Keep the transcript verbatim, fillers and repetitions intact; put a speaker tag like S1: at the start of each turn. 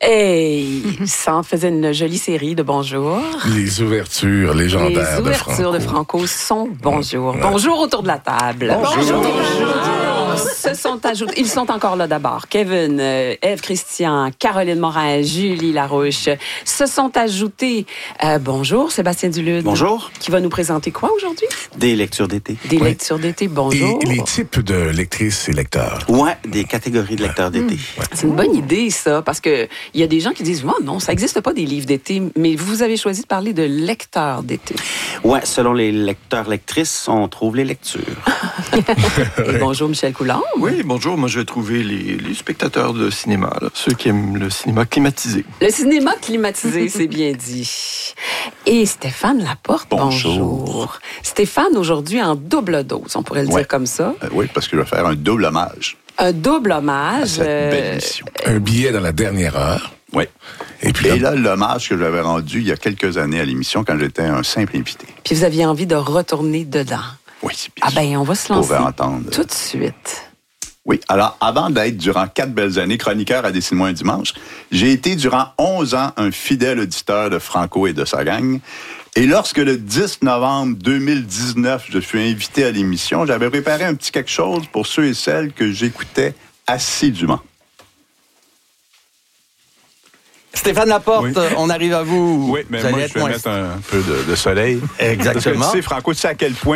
S1: Hey, ça en faisait une jolie série de bonjour.
S2: Les ouvertures légendaires
S1: Les ouvertures de Franco, de Franco sont bonjour. Ouais. Bonjour autour de la table.
S2: Bonjour.
S1: Bonjour. Se sont ajoutés, ils sont encore là d'abord. Kevin, euh, Ève Christian, Caroline Morin, Julie Larouche se sont ajoutés. Euh, bonjour, Sébastien Dulude.
S3: Bonjour.
S1: Qui va nous présenter quoi aujourd'hui?
S3: Des lectures d'été.
S1: Des
S2: ouais.
S1: lectures d'été, bonjour.
S2: Et les types de lectrices et lecteurs.
S3: Ouais, des catégories de lecteurs d'été.
S1: Mmh. Ouais. C'est une bonne idée, ça, parce que il y a des gens qui disent, oh, non, ça n'existe pas des livres d'été, mais vous avez choisi de parler de lecteurs d'été.
S3: Ouais, selon les lecteurs, lectrices, on trouve les lectures.
S1: Et bonjour, Michel Coulombe.
S4: Oui, bonjour. Moi, je vais trouver les, les spectateurs de cinéma, là, ceux qui aiment le cinéma climatisé.
S1: Le cinéma climatisé, c'est bien dit. Et Stéphane Laporte, bonjour. bonjour. Stéphane, aujourd'hui, en double dose, on pourrait le
S5: ouais.
S1: dire comme ça.
S5: Euh, oui, parce que je vais faire un double hommage.
S1: Un double hommage.
S5: À cette euh, belle émission.
S2: Un billet dans la dernière heure.
S5: Oui.
S2: Et puis
S5: Et là, l'hommage que j'avais rendu il y a quelques années à l'émission quand j'étais un simple invité.
S1: Puis vous aviez envie de retourner dedans.
S5: Oui, bien
S1: Ah
S5: sûr.
S1: ben, on va se lancer.
S5: Pour entendre.
S1: Tout de suite.
S5: Oui, alors avant d'être durant quatre belles années chroniqueur à Dessine-moi un dimanche, j'ai été durant onze ans un fidèle auditeur de Franco et de sa gang. Et lorsque le dix novembre deux mille dix-neuf, je suis invité à l'émission, j'avais préparé un petit quelque chose pour ceux et celles que j'écoutais assidûment.
S6: Stéphane Laporte, oui. On arrive à vous.
S7: Oui, mais
S6: vous
S7: moi, je vais moins... mettre un peu de, de soleil.
S6: Exactement.
S7: Parce que tu sais, Franco, tu sais à quel point